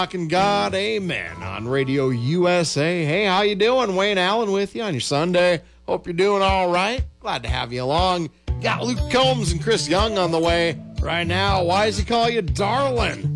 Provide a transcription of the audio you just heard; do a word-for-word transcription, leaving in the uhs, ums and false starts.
Rockin' God, amen, on Radio U S A. Hey, how you doing? Wayne Allen with you on your Sunday. Hope you're doing all right. Glad to have you along. Got Luke Combs and Chris Young on the way right now. Why does he call you darling?